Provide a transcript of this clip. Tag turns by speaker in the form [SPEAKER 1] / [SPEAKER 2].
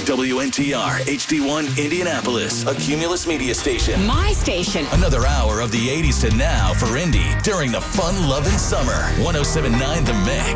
[SPEAKER 1] WNTR HD1 Indianapolis, a Cumulus media station.
[SPEAKER 2] My station.
[SPEAKER 1] Another hour of the 80s to now for Indy during the fun-loving summer. 107.9 The Mix.